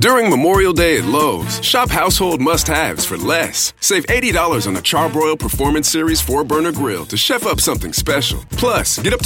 During Memorial Day at Lowe's, shop household must-haves for less. Save $80 on a Charbroil Performance Series 4-burner grill to chef up something special. Plus, get up to